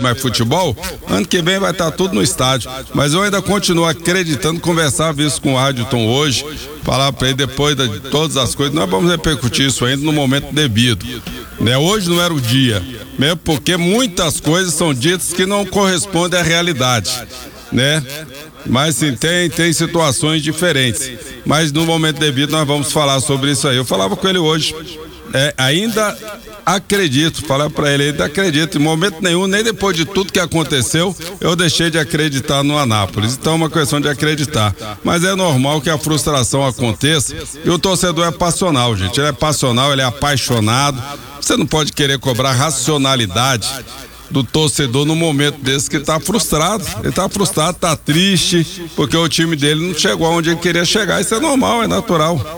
mais futebol, ano que vem vai estar tudo no estádio. Mas eu ainda continuo acreditando, conversava isso com o Adilton hoje, falar para ele depois de todas as coisas, nós vamos repercutir isso ainda no momento devido. Né? Hoje não era o dia, mesmo porque muitas coisas são ditas que não correspondem à realidade, né? Mas sim, tem situações diferentes. Mas no momento devido nós vamos falar sobre isso aí. Eu falava com ele hoje. Ainda acredito, falar para ele, ainda acredito, em momento nenhum, nem depois de tudo que aconteceu, eu deixei de acreditar no Anápolis. Então é uma questão de acreditar. Mas é normal que a frustração aconteça e o torcedor é passional, gente. Ele é passional, ele é apaixonado. Você não pode querer cobrar racionalidade do torcedor no momento desse que está frustrado. Ele está frustrado, está triste, porque o time dele não chegou aonde ele queria chegar. Isso é normal, é natural.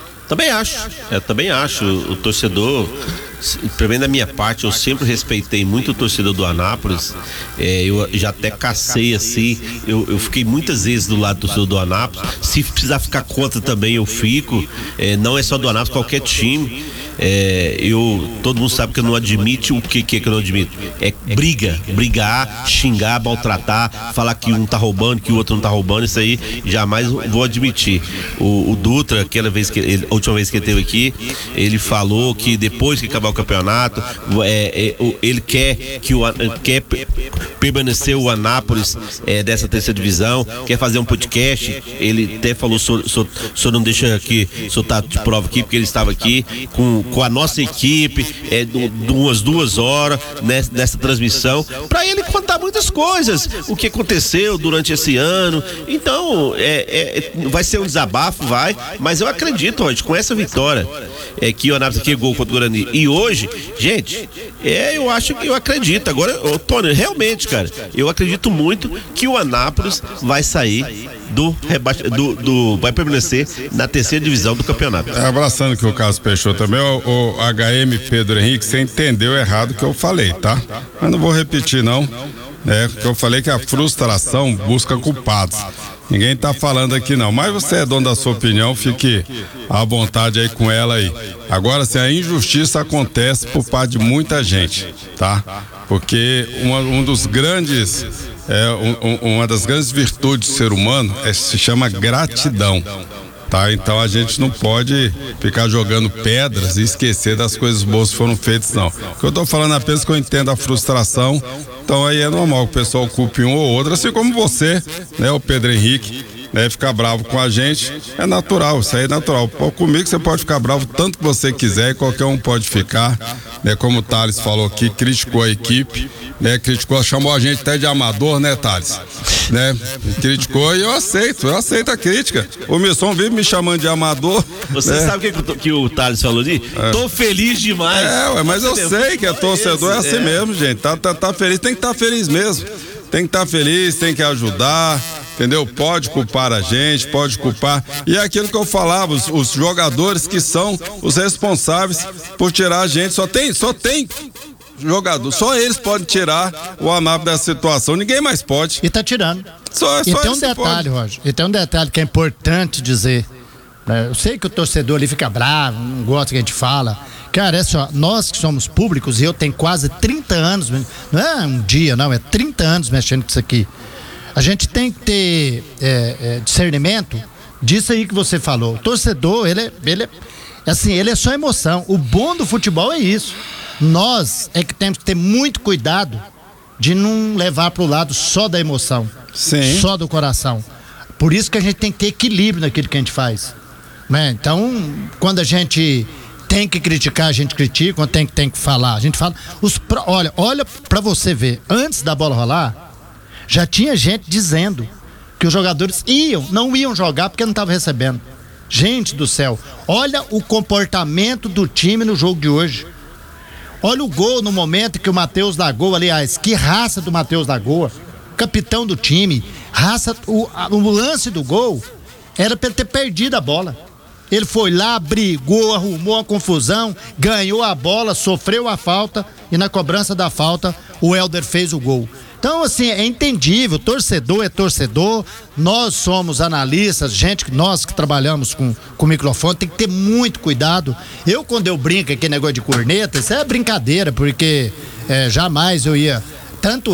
Também acho, o torcedor, pelo menos da minha parte, eu sempre respeitei muito o torcedor do Anápolis, eu já até cacei assim, eu fiquei muitas vezes do lado do torcedor do Anápolis, se precisar ficar contra também eu fico, não é só do Anápolis, qualquer time. Todo mundo sabe que eu não admito o que eu não admito. É brigar, xingar, maltratar, falar que um tá roubando, que o outro não tá roubando, isso aí jamais vou admitir. O Dutra, a última vez que ele esteve aqui, ele falou que depois que acabar o campeonato, ele quer permanecer o Anápolis dessa terceira divisão, quer fazer um podcast. Ele até falou, o senhor não deixa aqui, o senhor tá de prova aqui, porque ele estava aqui com a nossa equipe, umas 2 horas nessa transmissão, para ele contar muitas coisas, o que aconteceu durante esse ano. Então, vai ser um desabafo, mas eu acredito, hoje, com essa vitória, que o Anápolis aqui gol contra o Guarani, e hoje, gente, eu acredito. Agora, Tony, realmente, cara, eu acredito muito que o Anápolis vai sair vai permanecer na terceira divisão do campeonato. Abraçando o que o Carlos Peixoto também, o HM Pedro Henrique, você entendeu errado o que eu falei, tá? Mas não vou repetir não, porque eu falei que a frustração busca culpados. Ninguém tá falando aqui não, mas você é dono da sua opinião, fique à vontade aí com ela aí. Agora, se a injustiça acontece por parte de muita gente, tá? Porque uma das grandes virtudes do ser humano se chama gratidão, tá? Então a gente não pode ficar jogando pedras e esquecer das coisas boas que foram feitas, não. O que eu tô falando apenas que eu entendo a frustração, então aí é normal que o pessoal culpe um ou outro, assim como você, né, o Pedro Henrique, ficar bravo com a gente, é natural, isso aí é natural. Comigo você pode ficar bravo tanto que você quiser, e qualquer um pode ficar, como o Thales falou aqui, criticou a equipe, chamou a gente até de amador, né, Thales? Criticou e eu aceito a crítica. O Misson vive me chamando de amador. Você sabe o que o Thales falou ali? Tô feliz demais. Mas eu sei que torcedor é assim mesmo, gente. Tá feliz, tem que estar feliz mesmo. Tem que estar feliz, tem que ajudar, entendeu? Pode culpar a gente, pode culpar. E é aquilo que eu falava, os jogadores que são os responsáveis por tirar a gente. Só tem jogador, só eles podem tirar o Anápolis dessa situação, ninguém mais pode. E tá tirando. E tem um detalhe, Roger, e tem um detalhe que é importante dizer. Eu sei que o torcedor ali fica bravo, não gosta que a gente fala. Cara, nós que somos públicos, e eu tenho quase 30 anos, não é um dia não, é 30 anos mexendo com isso aqui. A gente tem que ter discernimento disso aí que você falou. O torcedor, ele é só emoção. O bom do futebol é isso. Nós é que temos que ter muito cuidado de não levar para o lado só da emoção, sim, só do coração. Por isso que a gente tem que ter equilíbrio naquilo que a gente faz, né? Então, quando a gente tem que criticar, a gente critica. Quando tem que falar, a gente fala. Olha para você ver, antes da bola rolar, já tinha gente dizendo que os jogadores não iam jogar porque não estavam recebendo. Gente do céu, olha o comportamento do time no jogo de hoje. Olha o gol no momento que o Matheus Lagoa, aliás, que raça do Matheus Lagoa, capitão do time, o lance do gol era para ele ter perdido a bola. Ele foi lá, brigou, arrumou a confusão, ganhou a bola, sofreu a falta e na cobrança da falta o Helder fez o gol. Então, assim, é entendível, torcedor é torcedor, nós somos analistas, nós que trabalhamos com microfone, tem que ter muito cuidado. Quando eu brinco aqui, negócio de corneta, isso é brincadeira, porque jamais eu ia, tanto